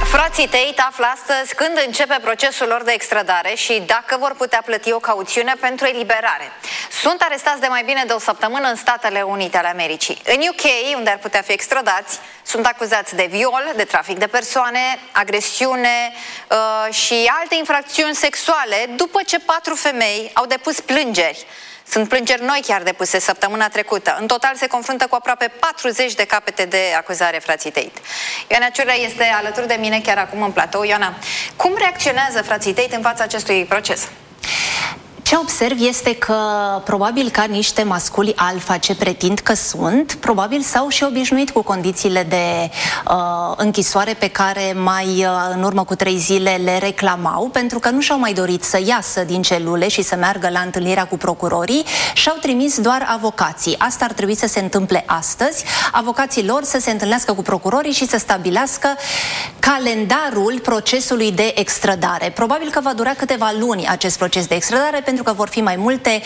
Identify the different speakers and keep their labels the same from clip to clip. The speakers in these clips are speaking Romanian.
Speaker 1: Frații Tate află astăzi când începe procesul lor de extradare și dacă vor putea plăti o cauțiune pentru eliberare. Sunt arestați de mai bine de o săptămână în Statele Unite ale Americii. În UK, unde ar putea fi extradați, sunt acuzați de viol, de trafic de persoane, agresiune și alte infracțiuni sexuale, după ce 4 femei au depus plângeri. Sunt plângeri noi chiar depuse săptămâna trecută. În total se confruntă cu aproape 40 de capete de acuzare frații Tate. Ioana Ciurlea este alături de mine chiar acum în platou. Ioana, cum reacționează frații Tate în fața acestui proces?
Speaker 2: Ce observ este că probabil ca niște masculi alfa ce pretind că sunt, probabil s-au și obișnuit cu condițiile de închisoare pe care mai în urmă cu 3 zile le reclamau, pentru că nu și-au mai dorit să iasă din celule și să meargă la întâlnirea cu procurorii și-au trimis doar avocații. Asta ar trebui să se întâmple astăzi, avocații lor să se întâlnească cu procurorii și să stabilească calendarul procesului de extradare. Probabil că va dura câteva luni acest proces de extradare, pentru că vor fi mai multe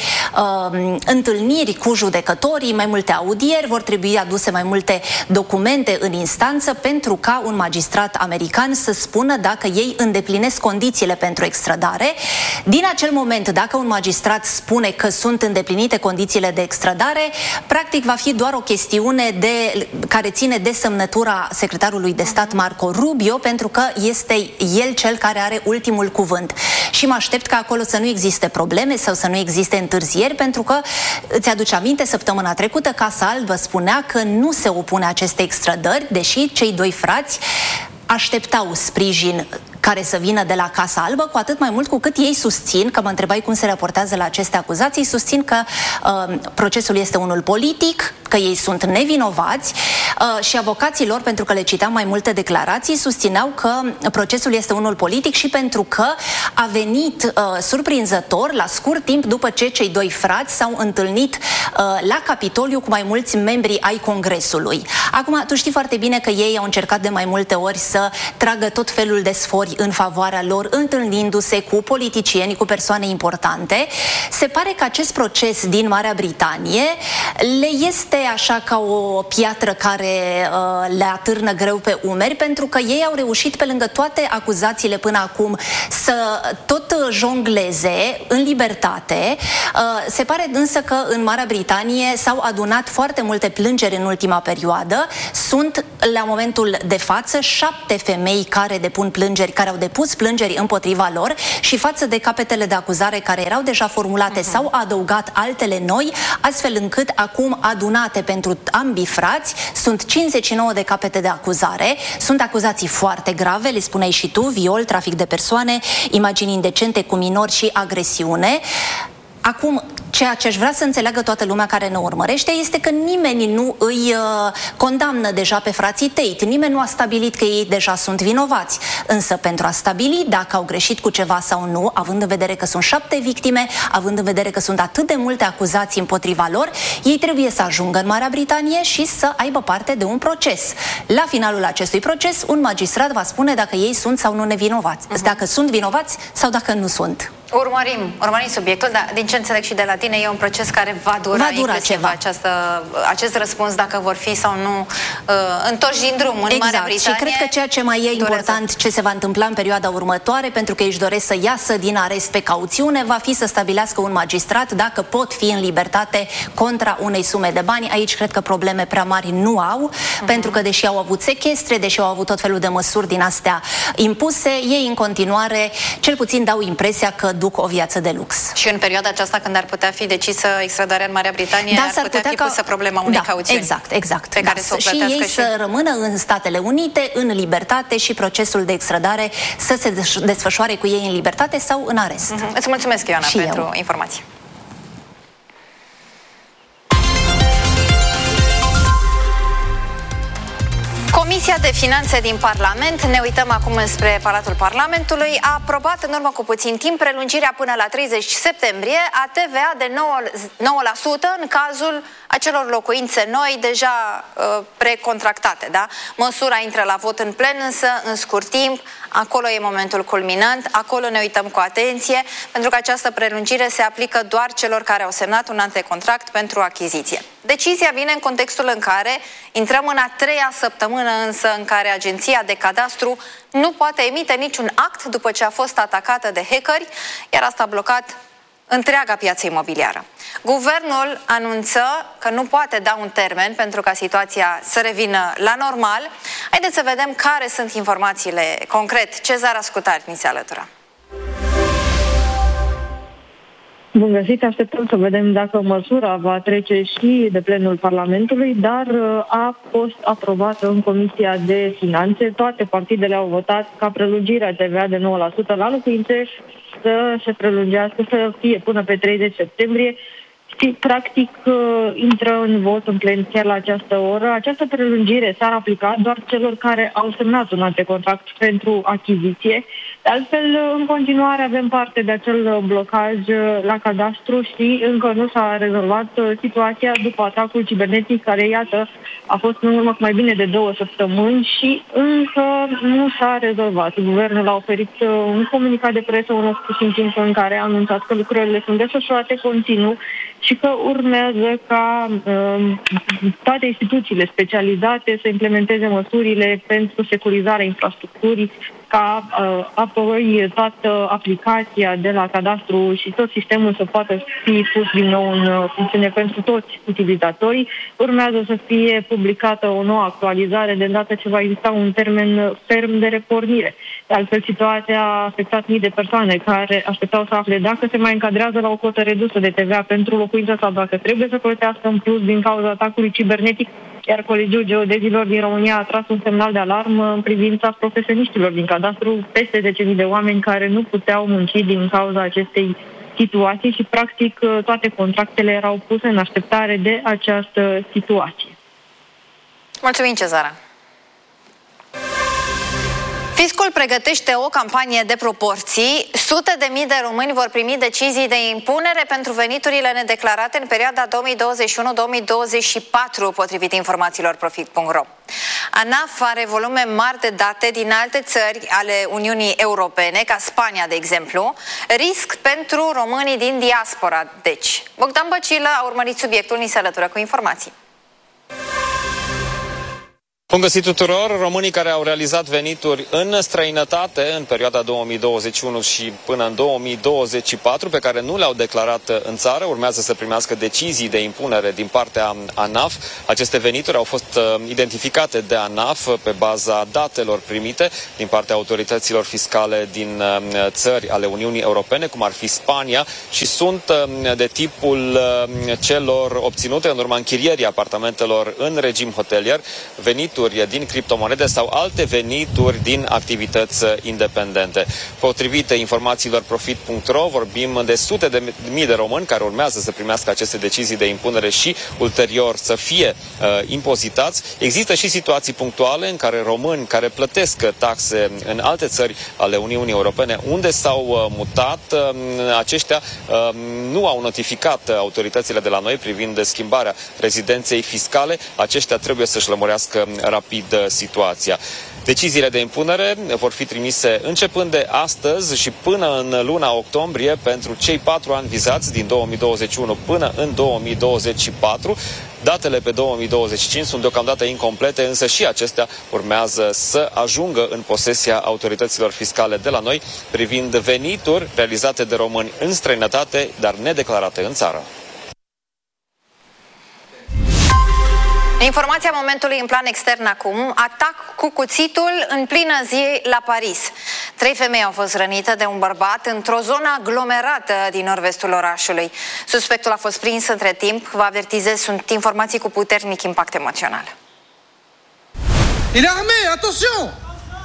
Speaker 2: întâlniri cu judecătorii, mai multe audieri, vor trebui aduse mai multe documente în instanță pentru ca un magistrat american să spună dacă ei îndeplinesc condițiile pentru extradare. Din acel moment, dacă un magistrat spune că sunt îndeplinite condițiile de extradare, practic va fi doar o chestiune care ține de semnătura secretarului de stat Marco Rubio, pentru că este el cel care are ultimul cuvânt. Și mă aștept ca acolo să nu existe probleme sau să nu existe întârzieri, pentru că, îți aduce aminte, săptămâna trecută Casa Albă spunea că nu se opune acestei extradări, deși cei 2 frați așteptau sprijin care să vină de la Casa Albă, cu atât mai mult cu cât ei susțin, că mă întrebai cum se raportează la aceste acuzații, susțin că procesul este unul politic, că ei sunt nevinovați și avocații lor, pentru că le citeam mai multe declarații, susțineau că procesul este unul politic și pentru că a venit surprinzător, la scurt timp după ce cei 2 frați s-au întâlnit la Capitoliu cu mai mulți membri ai Congresului. Acum, tu știi foarte bine că ei au încercat de mai multe ori să tragă tot felul de sfori în favoarea lor, întâlnindu-se cu politicieni, cu persoane importante. Se pare că acest proces din Marea Britanie le este așa ca o piatră care le atârnă greu pe umeri, pentru că ei au reușit, pe lângă toate acuzațiile până acum, să tot jongleze în libertate. Se pare însă că în Marea Britanie s-au adunat foarte multe plângeri în ultima perioadă. Sunt, la momentul de față, 7 femei care depun plângeri, care au depus plângeri împotriva lor, și față de capetele de acuzare care erau deja formulate s-au adăugat altele noi, astfel încât acum adunate pentru ambii frați sunt 59 de capete de acuzare. Sunt acuzații foarte grave, le spuneai și tu: viol, trafic de persoane, imagini indecente cu minori și agresiune. Acum, ceea ce aș vrea să înțeleagă toată lumea care ne urmărește este că nimeni nu îi condamnă deja pe frații Tate, nimeni nu a stabilit că ei deja sunt vinovați. Însă pentru a stabili dacă au greșit cu ceva sau nu, având în vedere că sunt 7 victime, având în vedere că sunt atât de multe acuzații împotriva lor, ei trebuie să ajungă în Marea Britanie și să aibă parte de un proces. La finalul acestui proces, un magistrat va spune dacă ei sunt sau nu nevinovați, dacă sunt vinovați sau dacă nu sunt.
Speaker 1: Urmărim subiectul, dar din ce înțeleg și de la tine, e un proces care va dura ceva. Acest răspuns, dacă vor fi sau nu întorși din drum în Marea Britanie.
Speaker 2: Și cred că ceea ce mai e important, ce se va întâmpla în perioada următoare, pentru că își doresc să iasă din arest pe cauțiune, va fi să stabilească un magistrat dacă pot fi în libertate contra unei sume de bani. Aici cred că probleme prea mari nu au, pentru că deși au avut sechestre, deși au avut tot felul de măsuri din astea impuse, ei în continuare, cel puțin, dau impresia că duc o viață de lux.
Speaker 1: Și în perioada aceasta, când ar putea fi decisă extradarea în Marea Britanie, ar putea fi pusă problema unei cauțiuni.
Speaker 2: Exact.
Speaker 1: Pe care să o plătească
Speaker 2: și ei să rămână în Statele Unite, în libertate, și procesul de extradare să se desfășoare cu ei în libertate sau în arest.
Speaker 1: Îți mulțumesc, Ioana, pentru informații. Comisia de Finanțe din Parlament, ne uităm acum spre Palatul Parlamentului, a aprobat în urmă cu puțin timp prelungirea până la 30 septembrie a TVA de 9% în cazul acelor locuințe noi deja precontractate. Da? Măsura intră la vot în plen, însă în scurt timp. Acolo e momentul culminant, acolo ne uităm cu atenție, pentru că această prelungire se aplică doar celor care au semnat un antecontract pentru achiziție. Decizia vine în contextul în care intrăm în a 3-a săptămână în însă în care agenția de cadastru nu poate emite niciun act după ce a fost atacată de hackeri, iar asta a blocat întreaga piață imobiliară. Guvernul anunță că nu poate da un termen pentru ca situația să revină la normal. Haideți să vedem care sunt informațiile concret. Cezar Ascutar ni se alătură.
Speaker 3: Bun găsit, așteptăm să vedem dacă măsura va trece și de plenul Parlamentului, dar a fost aprobată în Comisia de Finanțe. Toate partidele au votat ca prelungirea TVA de 9% la locuințe să se prelungească, să fie până pe 30 septembrie și practic intră în vot în plen chiar la această oră. Această prelungire s-ar aplica doar celor care au semnat un antecontract pentru achiziție. De altfel, în continuare avem parte de acel blocaj la cadastru și încă nu s-a rezolvat situația după atacul cibernetic care, iată, a fost în urmă cu mai bine de 2 săptămâni și încă nu s-a rezolvat. Guvernul a oferit un comunicat de presă în timp în care a anunțat că lucrările sunt desfășurate continuu și că urmează ca toate instituțiile specializate să implementeze măsurile pentru securizarea infrastructurii, ca apoi toată aplicația de la cadastru și tot sistemul să poată fi pus din nou în funcțiune pentru toți utilizatorii. Urmează să fie publicată o nouă actualizare de îndată ce va exista un termen ferm de repornire. De altfel, situația a afectat mii de persoane care așteptau să afle dacă se mai încadrează la o cotă redusă de TVA pentru locuință sau dacă trebuie să plătească în plus din cauza atacului cibernetic, iar Colegiul Geodezilor din România a tras un semnal de alarmă în privința profesioniștilor din cadastru, peste 10.000 de oameni care nu puteau munci din cauza acestei situații și, practic, toate contractele erau puse în așteptare de această situație.
Speaker 1: Mulțumim, Cezara! Fiscul pregătește o campanie de proporții. Sute de mii de români vor primi decizii de impunere pentru veniturile nedeclarate în perioada 2021-2024, potrivit informațiilor Profit.ro. ANAF are volume mari de date din alte țări ale Uniunii Europene, ca Spania, de exemplu. Risc pentru românii din diaspora, deci. Bogdan Băcilă a urmărit subiectul, ni se alătură cu informații.
Speaker 4: Bun găsit tuturor! Românii care au realizat venituri în străinătate în perioada 2021 și până în 2024, pe care nu le-au declarat în țară, urmează să primească decizii de impunere din partea ANAF. Aceste venituri au fost identificate de ANAF pe baza datelor primite din partea autorităților fiscale din țări ale Uniunii Europene, cum ar fi Spania, și sunt de tipul celor obținute în urma închirierii apartamentelor în regim hotelier, venituri din criptomonede sau alte venituri din activități independente. Potrivit informațiilor Profit.ro, vorbim de sute de mii de români care urmează să primească aceste decizii de impunere și ulterior să fie impozitați. Există și situații punctuale în care români care plătesc taxe în alte țări ale Uniunii Europene unde s-au mutat, aceștia nu au notificat autoritățile de la noi privind schimbarea rezidenței fiscale. Aceștia trebuie să-și lămurească rapid situația. Deciziile de impunere vor fi trimise începând de astăzi și până în luna octombrie pentru cei 4 ani vizați din 2021 până în 2024. Datele pe 2025 sunt deocamdată incomplete, însă și acestea urmează să ajungă în posesia autorităților fiscale de la noi privind venituri realizate de români în străinătate, dar nedeclarate în țară.
Speaker 1: Informația momentului în plan extern acum. Atac cu cuțitul în plină zi la Paris. 3 femei au fost rănite de un bărbat într-o zonă aglomerată din nord-vestul orașului. Suspectul a fost prins între timp. Vă avertizez, sunt informații cu puternic impact emoțional.
Speaker 5: Il est armé, attention!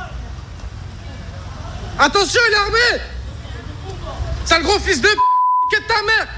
Speaker 5: Attention, il est armé! Sale gros fils de p***, qu'est ta mère!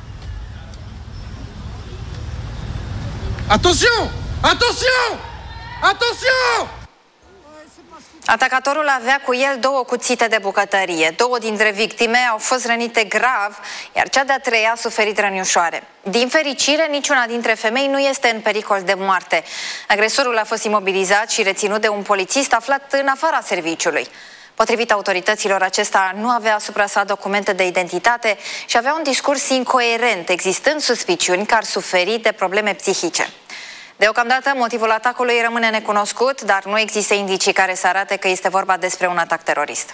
Speaker 5: Attention! Attention! Attention!
Speaker 1: Atacatorul avea cu el 2 cuțite de bucătărie. 2 dintre victime au fost rănite grav, iar cea de-a 3-a a suferit răni ușoare. Din fericire, niciuna dintre femei nu este în pericol de moarte. Agresorul a fost imobilizat și reținut de un polițist aflat în afara serviciului. Potrivit autorităților, acesta nu avea asupra sa documente de identitate și avea un discurs incoerent, existând suspiciuni că ar suferi de probleme psihice. Deocamdată, motivul atacului rămâne necunoscut, dar nu există indicii care să arate că este vorba despre un atac terorist.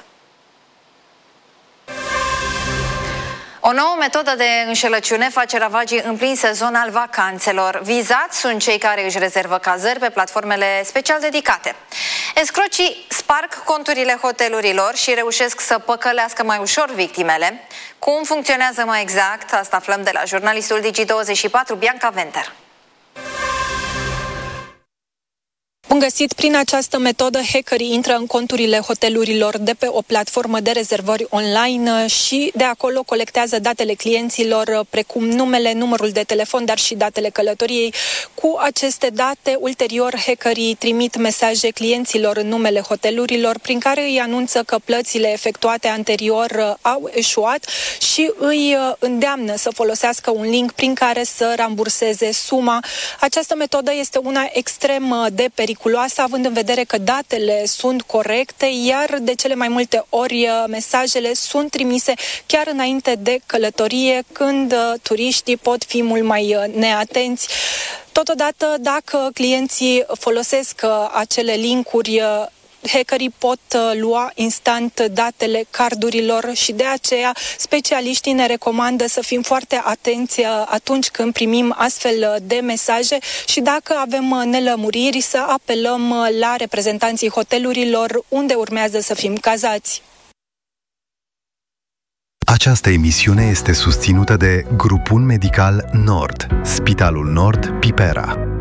Speaker 1: O nouă metodă de înșelăciune face ravagii în plin sezon al vacanțelor. Vizați sunt cei care își rezervă cazări pe platformele special dedicate. Escrocii sparg conturile hotelurilor și reușesc să păcălească mai ușor victimele. Cum funcționează mai exact? Asta aflăm de la jurnalistul Digi24, Bianca Venter.
Speaker 6: Bun găsit! Prin această metodă, hackerii intră în conturile hotelurilor de pe o platformă de rezervări online și de acolo colectează datele clienților, precum numele, numărul de telefon, dar și datele călătoriei. Cu aceste date, ulterior, hackerii trimit mesaje clienților în numele hotelurilor, prin care îi anunță că plățile efectuate anterior au eșuat și îi îndeamnă să folosească un link prin care să ramburseze suma. Această metodă este una extrem de periculoasă, având în vedere că datele sunt corecte, iar de cele mai multe ori mesajele sunt trimise chiar înainte de călătorie, când turiștii pot fi mult mai neatenți. Totodată, dacă clienții folosesc acele linkuri, hackerii pot lua instant datele cardurilor și de aceea specialiștii ne recomandă să fim foarte atenți atunci când primim astfel de mesaje și dacă avem nelămuriri să apelăm la reprezentanții hotelurilor unde urmează să fim cazați.
Speaker 7: Această emisiune este susținută de Grupul Medical Nord, Spitalul Nord Pipera.